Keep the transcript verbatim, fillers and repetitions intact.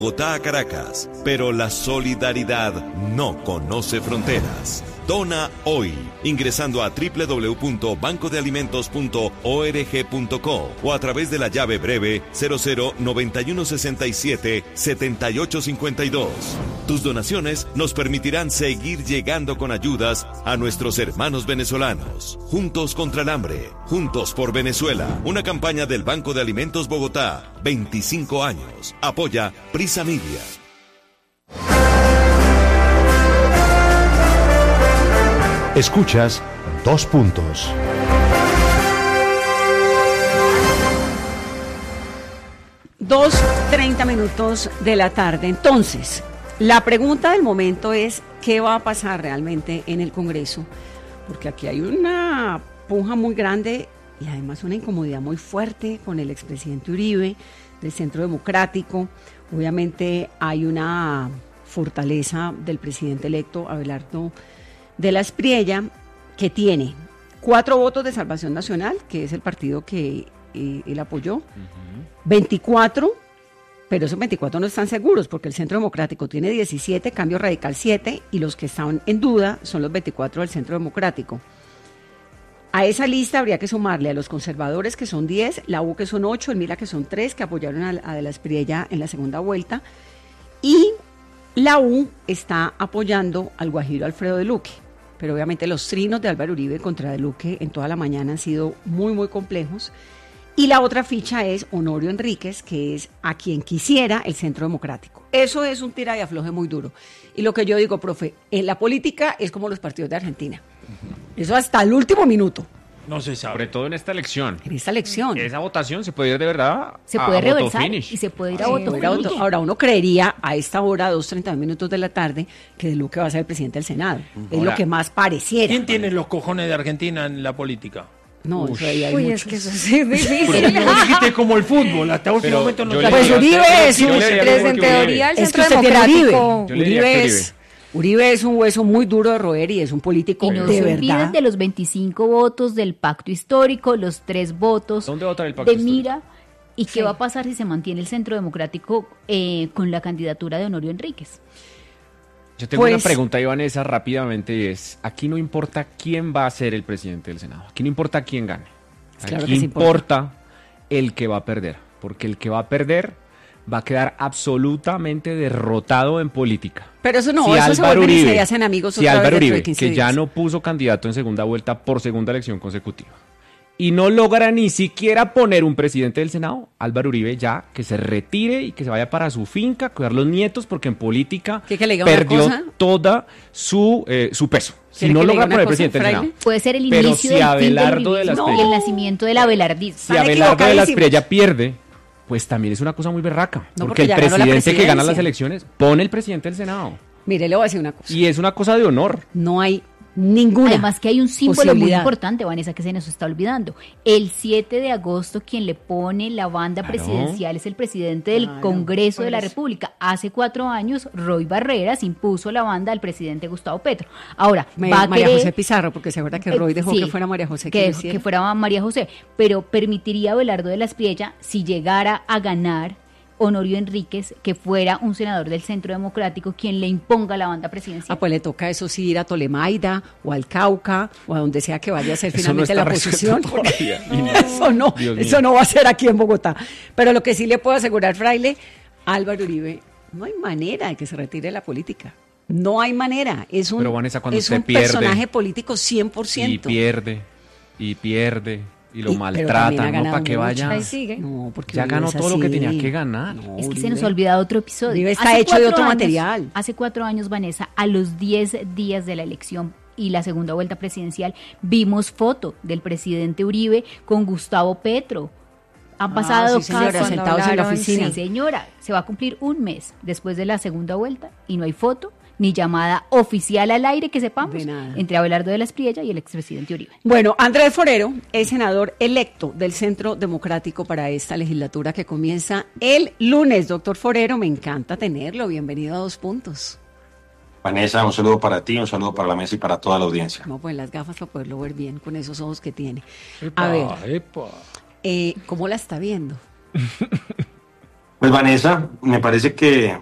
Bogotá a Caracas, pero la solidaridad no conoce fronteras. Dona hoy, ingresando a doble u doble u doble u punto banco de alimentos punto org punto co o a través de la llave breve cero cero noventa y uno sesenta y siete setenta y ocho cincuenta y dos. Tus donaciones nos permitirán seguir llegando con ayudas a nuestros hermanos venezolanos. Juntos contra el hambre, juntos por Venezuela. Una campaña del Banco de Alimentos Bogotá, veinticinco años. Apoya Prisa Media. Escuchas Dos Puntos. Dos, treinta minutos de la tarde. Entonces, la pregunta del momento es, ¿qué va a pasar realmente en el Congreso? Porque aquí hay una puja muy grande y además una incomodidad muy fuerte con el expresidente Uribe, del Centro Democrático. Obviamente hay una fortaleza del presidente electo, Abelardo de la Espriella, que tiene cuatro votos de Salvación Nacional, que es el partido que eh, él apoyó, uh-huh. veinticuatro, pero esos veinticuatro no están seguros, porque el Centro Democrático tiene diecisiete, Cambio Radical siete, y los que están en duda son los veinticuatro del Centro Democrático. A esa lista habría que sumarle a los conservadores, que son diez, la U, que son ocho, el Mira, que son tres, que apoyaron a, a de la Espriella en la segunda vuelta, y la U está apoyando al guajiro Alfredo de Luque. Pero obviamente los trinos de Álvaro Uribe contra de Luque en toda la mañana han sido muy, muy complejos. Y la otra ficha es Honorio Enríquez, que es a quien quisiera el Centro Democrático. Eso es un tira y afloje muy duro. Y lo que yo digo, profe, en la política es como los partidos de Argentina. Eso hasta el último minuto. No se sabe. Sobre todo en esta elección. En esta elección. Esa votación se puede ir de verdad se a, puede a reversar finish. Y se puede ir Sí, a voto ir a finish. voto. Ahora, uno creería a esta hora, dos treinta minutos de la tarde, que De Luque va a ser el presidente del Senado. Uh-huh. Es Ahora, lo que más pareciera. ¿Quién tiene los cojones de Argentina en la política? No, Uy, eso ahí hay Uy, muchos. es que eso es difícil. Pero no dijiste como el fútbol, hasta último Pero momento no yo te le Pues diría- Uribe es un... yo le diría Tres, que en Uribe. teoría, el Es que Centro usted tiene Uribe. Democrático. Yo le diría Uribe que es, Uribe es un hueso muy duro de roer y es un político Y no de se verdad. olviden de los veinticinco votos del pacto histórico, los tres votos ¿Dónde votar el pacto de histórico? Mira. ¿Y qué Sí. va a pasar si se mantiene el Centro Democrático eh, con la candidatura de Honorio Enríquez? Yo tengo Pues- una pregunta, Vanessa, rápidamente, y es, aquí no importa quién va a ser el presidente del Senado, aquí no importa quién gane, aquí Claro que sí importa. importa. el que va a perder, porque el que va a perder va a quedar absolutamente derrotado en política. Pero eso no, Si eso se Álvaro vuelven y Uribe- se hacen amigos si otra Álvaro vez dentro Uribe, de quince que ya días. no puso candidato en segunda vuelta por segunda elección consecutiva, y no logra ni siquiera poner un presidente del Senado, Álvaro Uribe ya que se retire y que se vaya para su finca a cuidar los nietos, porque en política ¿Quiere que le diga una perdió cosa? toda su, eh, su peso. Si ¿Quiere no que le logra diga una poner cosa, presidente del fraile? Senado. Puede ser el Pero inicio si del Abelardo fin del de la uribismo y Espriella- el nacimiento del abelardismo. Si Están Abelardo de la equivocadísimos. Espriella pierde, pues también es una cosa muy berraca. No, porque porque el ya ganó la presidente que gana las presidencia. elecciones pone el presidente del Senado. Mire, le voy a decir una cosa. Y es una cosa de honor. No hay ninguna Además que hay un símbolo muy posibilidad. importante, Vanessa, que se nos está olvidando. El siete de agosto quien le pone la banda Claro. presidencial es el presidente del Claro, Congreso por de la eso. República. Hace cuatro años, Roy Barreras impuso la banda al presidente Gustavo Petro. Ahora, Me- va a María querer- José Pizarro, porque se acuerda que Roy Eh, dejó sí, que fuera María José. que, lo dejó hiciera. que fuera María José, pero permitiría a Abelardo de la Espriella, si llegara a ganar Honorio Enríquez, que fuera un senador del Centro Democrático quien le imponga la banda presidencial. Ah, pues le toca eso sí ir a Tolemaida o al Cauca o a donde sea que vaya a ser Eso finalmente no está la posición. resuelto porque- todavía. Y no. Eso no, Dios mío. eso no va a ser aquí en Bogotá. Pero lo que sí le puedo asegurar, Fraile, Álvaro Uribe, no hay manera de que se retire de la política. No hay manera. Es un, Pero, Vanessa, cuando es usted un pierde personaje político cien por Y ciento. pierde, y pierde, y lo Y- pero también ha maltratan, ¿no? ganado Para que mucho. vaya. Ahí sigue. No, porque Ya Uribe ganó es todo lo que así. tenía que ganar. No, Es que Uribe- se nos olvida otro episodio. Uribe está Hace hecho de cuatro otro años- material. Hace cuatro años, Vanessa, a los diez días de la elección y la segunda vuelta presidencial, vimos foto del presidente Uribe con Gustavo Petro. Han Ah, pasado sí, señora, casi- sentados en la hablaron, oficina. Sí, señora, se va a cumplir un mes después de la segunda vuelta y no hay foto ni llamada oficial al aire que sepamos De nada. entre Abelardo de la Espriella y el expresidente Uribe. Bueno, Andrés Forero es senador electo del Centro Democrático para esta legislatura que comienza el lunes. Doctor Forero, me encanta tenerlo. Bienvenido a Dos Puntos. Vanessa, un saludo para ti, un saludo para la mesa y para toda la audiencia. Vamos a poner las gafas para poderlo ver bien con esos ojos que tiene. Epa, A ver, epa. eh, ¿cómo la está viendo? Pues Vanessa, me parece que